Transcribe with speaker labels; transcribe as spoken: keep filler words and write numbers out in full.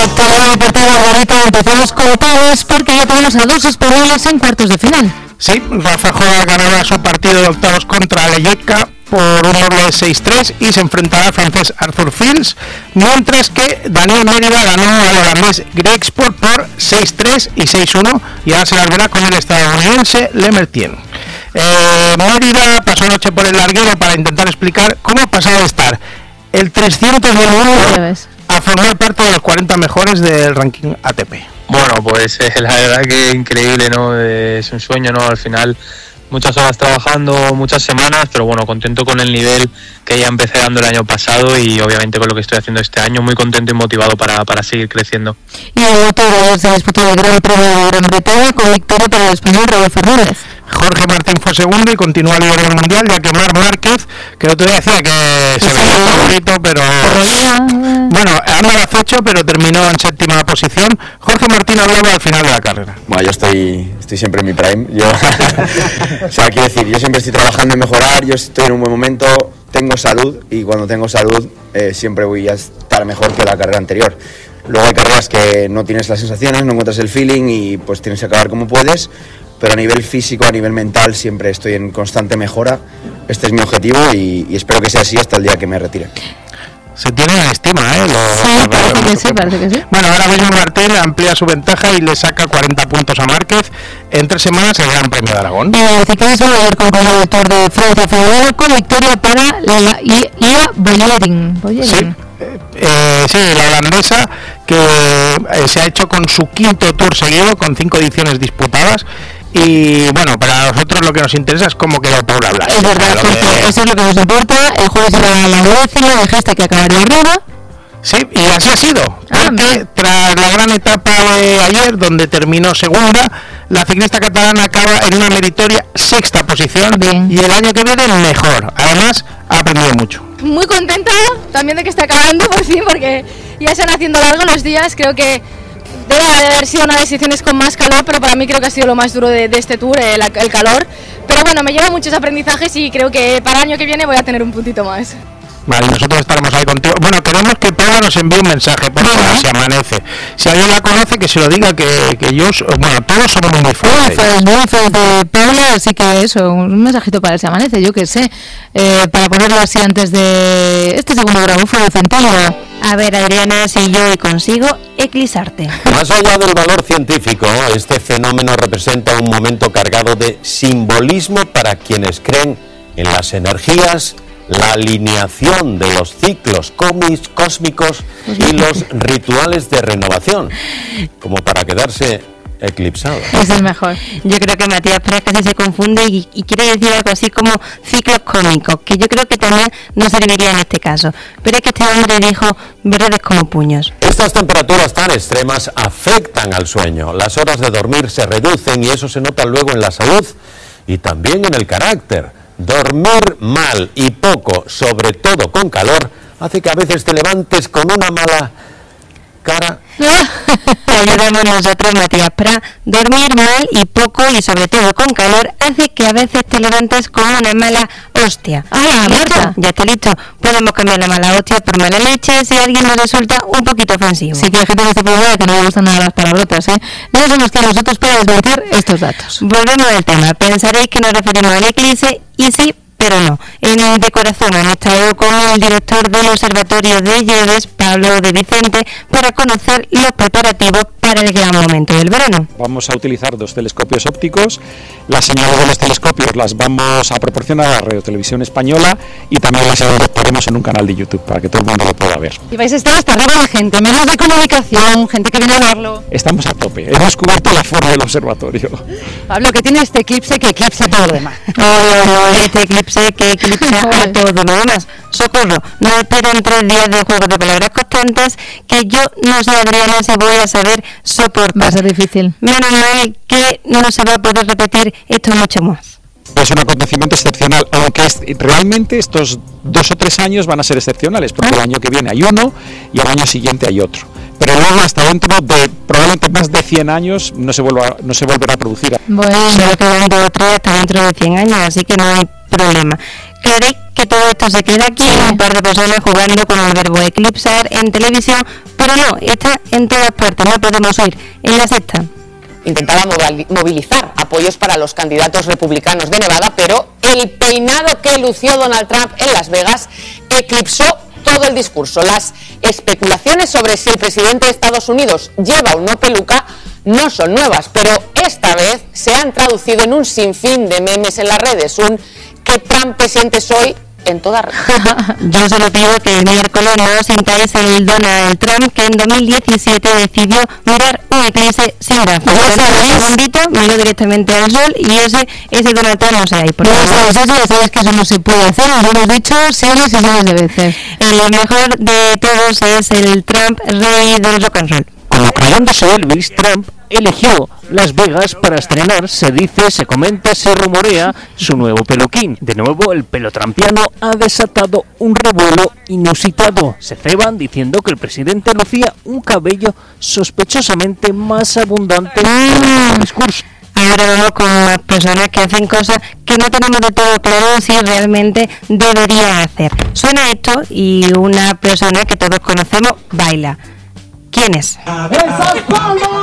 Speaker 1: Victoria deportiva Margarita, empezamos con todos porque ya tenemos a dos españoles en cuartos de final.
Speaker 2: Sí, Rafa Joa ganaba su partido de octavos contra Leyotka por un doble seis tres y se enfrentará al francés Arthur Fields, mientras que Daniel Mérida ganó al holandés Grexport por seis tres y seis uno y ahora se las verá con el estadounidense Le Mertien. Eh, Mérida pasó anoche por el larguero para intentar explicar cómo ha pasado de estar el trescientos del mundo a formar parte de los cuarenta mejores del ranking A T P.
Speaker 3: Bueno, pues eh, la verdad que increíble, ¿no? Eh, es un sueño, ¿no? Al final muchas horas trabajando, muchas semanas, pero bueno, contento con el nivel que ya empecé dando el año pasado y obviamente con lo que estoy haciendo este año, muy contento y motivado para, para seguir creciendo.
Speaker 1: Y el otro día se disputó el Gran Premio de Gran Bretaña con victoria para el español Raúl Fernández.
Speaker 2: Jorge Martín fue segundo y continúa líder del mundial, ya que Marc Márquez, que el otro día decía que se veía un favorito, pero bueno, anda acecho, pero terminó en séptima posición. Jorge Martín hablaba al final de la carrera.
Speaker 4: Bueno, yo estoy, estoy siempre en mi prime. Yo, o sea, quiero decir, yo siempre estoy trabajando en mejorar, yo estoy en un buen momento, tengo salud y cuando tengo salud eh, siempre voy a estar mejor que la carrera anterior. Luego hay carreras que no tienes las sensaciones, no encuentras el feeling y pues tienes que acabar como puedes. Pero a nivel físico, a nivel mental, siempre estoy en constante mejora. Este es mi objetivo y, y espero que sea así hasta el día que me retire.
Speaker 2: Se tiene en estima, ¿eh? Lo,
Speaker 1: sí, parece que sí, parece que sí.
Speaker 2: Bueno, ahora mismo Martín amplía su ventaja y le saca cuarenta puntos a Márquez en tres semanas el Gran Premio de Aragón.
Speaker 1: Y el ciclismo va a ir con el Tour de Francia federado con victoria para la Ia Boyerin.
Speaker 2: Sí, eh, sí, la holandesa que eh, se ha hecho con su quinto Tour seguido, con cinco ediciones disputadas. Y bueno, para nosotros lo que nos interesa es cómo quedó Paula Blas.
Speaker 1: Es verdad, porque que... eso es lo que nos importa. El jueves era la décima, dijiste que acabaría arriba.
Speaker 2: Sí, y así ha sido. Ah, porque tras la gran etapa de ayer, donde terminó segunda, la ciclista catalana acaba en una meritoria sexta posición. Bien. Y el año que viene mejor. Además, ha aprendido mucho.
Speaker 5: Muy contenta también de que esté acabando por fin, porque ya se van haciendo largos los días. Creo que debe haber sido una de las ediciones con más calor, pero para mí creo que ha sido lo más duro de, de este tour, el, el calor. Pero bueno, me llevo muchos aprendizajes y creo que para el año que viene voy a tener un puntito más.
Speaker 2: Vale, nosotros estaremos ahí contigo. Bueno, queremos que Paula nos envíe un mensaje, por favor, si amanece. Si alguien la conoce, que se lo diga, que, que yo, bueno, todos somos muy fuertes.
Speaker 1: Muy muy fuertes de Paula, así que eso, un mensajito para el si amanece, yo que sé, eh, para ponerlo así antes de este segundo grabufo de Centeno.
Speaker 6: A ver, Adriana, si yo hoy consigo eclipsarte.
Speaker 7: Más allá del valor científico, este fenómeno representa un momento cargado de simbolismo para quienes creen en las energías, la alineación de los ciclos cósmicos y los rituales de renovación, como para quedarse eclipsado.
Speaker 1: Es el mejor.
Speaker 6: Yo creo que Matías Prats casi se confunde y, y quiere decir algo así como ciclos cósmicos, que yo creo que también no serviría en este caso. Pero es que este hombre dijo verdes como puños.
Speaker 7: Estas temperaturas tan extremas afectan al sueño. Las horas de dormir se reducen y eso se nota luego en la salud y también en el carácter. Dormir mal y poco, sobre todo con calor, hace que a veces te levantes con una mala cara.
Speaker 6: Te ayudamos nosotros, Matías Prats. Dormir mal y poco y sobre todo con calor hace que a veces te levantes con una mala hostia.
Speaker 1: Ah, Marta,
Speaker 6: ya está listo. Podemos cambiar la mala hostia por mala leche si alguien nos resulta un poquito ofensivo.
Speaker 1: Sí, que hay gente que se puede que no le gustan nada las palabrotas, ¿eh? No somos que nosotros para desmentir estos datos.
Speaker 6: Volvemos al tema. Pensaréis que nos referimos al eclipse y sí, pero no. En De Corazón hemos estado con el director del Observatorio de Lleves, Pablo de Vicente, para conocer los preparativos para el gran momento del verano.
Speaker 8: Vamos a utilizar dos telescopios ópticos. Las señales de los telescopios las vamos a proporcionar a la Radio Televisión Española y también las adaptaremos en un canal de YouTube para que todo el mundo lo pueda ver.
Speaker 5: Y vais a estar hasta arriba de gente, medios de comunicación, gente que viene a verlo.
Speaker 8: Estamos a tope, hemos cubierto la forma del observatorio.
Speaker 5: Pablo, ¿qué tiene este eclipse que eclipsa todo lo demás?
Speaker 6: Oh, este eclipse que eclipsa a todo lo demás. Socorro, nos esperan tres días de juego de palabras constantes que yo no sé, Adriana, si voy a saber soportar.
Speaker 1: Va a ser difícil.
Speaker 6: Menos mal que no se va a poder repetir esto mucho más.
Speaker 8: Es un acontecimiento excepcional, aunque es, realmente estos dos o tres años van a ser excepcionales, porque el año que viene hay uno y el año siguiente hay otro. Pero luego hasta dentro de probablemente más de cien años no se vuelva, no se volverá a producir.
Speaker 6: Bueno, solo quedan dos o tres hasta dentro de cien años, así que no hay problema. ¿Queréis que todo esto se quede aquí? Sí. Un par de personas jugando con el verbo eclipsar en televisión, pues Pero no, está en todas partes, no podemos huir. En la sexta.
Speaker 9: Intentaba movilizar apoyos para los candidatos republicanos de Nevada, pero el peinado que lució Donald Trump en Las Vegas eclipsó todo el discurso. Las especulaciones sobre si el presidente de Estados Unidos lleva o no peluca no son nuevas, pero esta vez se han traducido en un sinfín de memes en las redes. Un ¿qué Trump te sientes hoy? En toda red.
Speaker 6: Yo solo pido que el miércoles no sintáis el Donald Trump que en dos mil diecisiete decidió mirar un eclipse sin brazos. Un bombito, miró directamente al sol y ese ese Donald Trump no se ahí.
Speaker 1: No, sabes eso, ya sabes que eso no se puede hacer, lo hemos dicho cientos y cientos de veces.
Speaker 6: El mejor de todos es el Trump rey del rock and roll.
Speaker 10: Como creyéndose Elvis, Trump eligió Las Vegas para estrenar, se dice, se comenta, se rumorea, su nuevo peluquín. De nuevo, el pelo trampiano ha desatado un revuelo inusitado. Se ceban diciendo que el presidente lucía un cabello sospechosamente más abundante en el discurso.
Speaker 6: Ahora vamos con las personas que hacen cosas que no tenemos de todo claro si realmente deberían hacer. Suena esto y una persona que todos conocemos baila. ¿Quién es?
Speaker 11: ¡Cabezas, palmas!